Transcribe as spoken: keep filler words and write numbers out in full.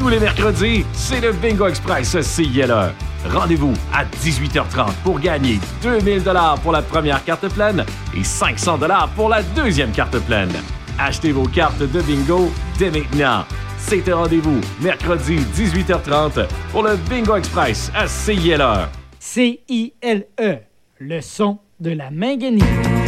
Tous les mercredis, c'est le Bingo Express C I L E. Rendez-vous à dix-huit heures trente pour gagner deux mille dollars pour la première carte pleine et cinq cents dollars pour la deuxième carte pleine. Achetez vos cartes de bingo dès maintenant. C'est un rendez-vous mercredi dix-huit heures trente pour le Bingo Express à C I L E. C I L E, le son de la Minguanie.